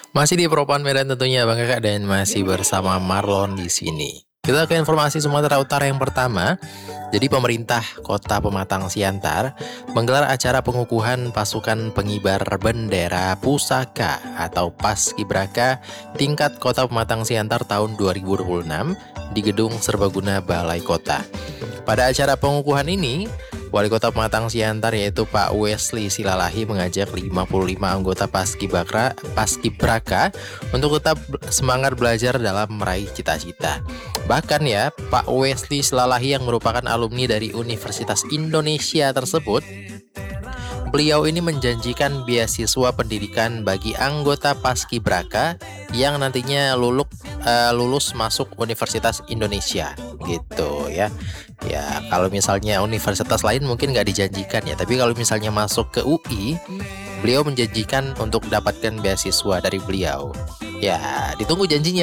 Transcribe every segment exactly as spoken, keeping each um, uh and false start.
Masih di Propam Medan tentunya Bang Kakak dan masih bersama Marlon di sini. Kita ke informasi Sumatera Utara yang pertama. Jadi pemerintah Kota Pematang Siantar menggelar acara pengukuhan pasukan pengibar bendera pusaka atau Paskibraka tingkat Kota Pematang Siantar tahun dua ribu dua puluh enam di Gedung Serbaguna Balai Kota. Pada acara pengukuhan ini, Wali Kota Pematang Siantar yaitu Pak Wesley Silalahi mengajak lima puluh lima anggota Paskibraka, Paskibraka untuk tetap semangat belajar dalam meraih cita-cita. Bahkan ya, Pak Wesley Silalahi yang merupakan alumni dari Universitas Indonesia tersebut, beliau ini menjanjikan beasiswa pendidikan bagi anggota Paskibraka yang nantinya luluk, uh, lulus masuk Universitas Indonesia gitu ya. Ya kalau misalnya universitas lain mungkin nggak dijanjikan ya, tapi kalau misalnya masuk ke U I, beliau menjanjikan untuk dapatkan beasiswa dari beliau. Ya ditunggu janjinya.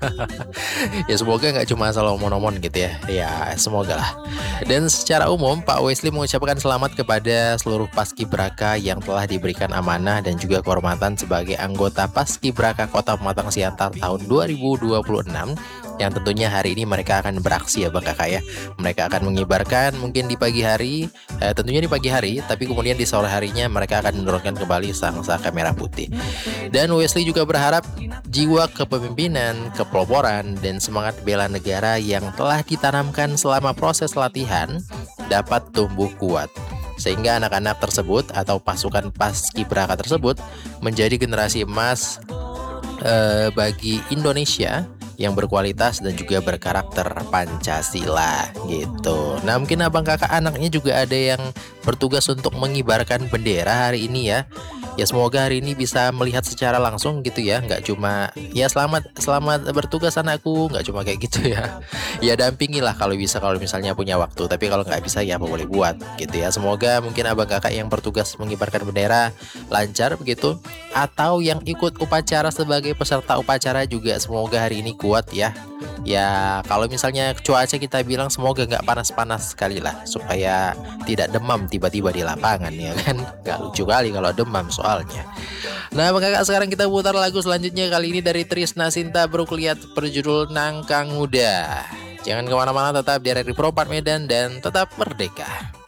Ya semoga nggak cuma asal omong-omong gitu ya. Ya semoga lah. Dan secara umum Pak Wesley mengucapkan selamat kepada seluruh Paskibraka yang telah diberikan amanah dan juga kehormatan sebagai anggota Paskibraka Kota Pematang Siantar tahun dua ribu dua puluh enam, yang tentunya hari ini mereka akan beraksi ya Bang Kakak ya. Mereka akan mengibarkan mungkin di pagi hari, eh, tentunya di pagi hari, tapi kemudian di sore harinya mereka akan menurunkan kembali sang-saka merah putih. Dan Wesley juga berharap jiwa kepemimpinan, kepeloporan, dan semangat bela negara yang telah ditanamkan selama proses latihan dapat tumbuh kuat, sehingga anak-anak tersebut atau pasukan Paskibraka tersebut menjadi generasi emas eh, bagi Indonesia yang berkualitas dan juga berkarakter Pancasila gitu. Nah mungkin abang kakak anaknya juga ada yang bertugas untuk mengibarkan bendera hari ini ya. Ya semoga hari ini bisa melihat secara langsung gitu ya, nggak cuma ya selamat selamat bertugas anakku, nggak cuma kayak gitu ya. Ya dampingi lah kalau bisa, kalau misalnya punya waktu, tapi kalau nggak bisa ya apa boleh buat gitu ya. Semoga mungkin abang kakak yang bertugas mengibarkan bendera lancar begitu, atau yang ikut upacara sebagai peserta upacara juga semoga hari ini kuat ya. Ya kalau misalnya cuaca kita bilang semoga nggak panas-panas sekali lah, supaya tidak demam tiba-tiba di lapangan ya kan. Nggak lucu kali kalau demam soalnya. Nah Bang Kakak, sekarang kita putar lagu selanjutnya, kali ini dari Trisna Sinta Brukliat berjudul Nangkang Muda. Jangan kemana-mana, tetap di R R I Pro Medan dan tetap merdeka.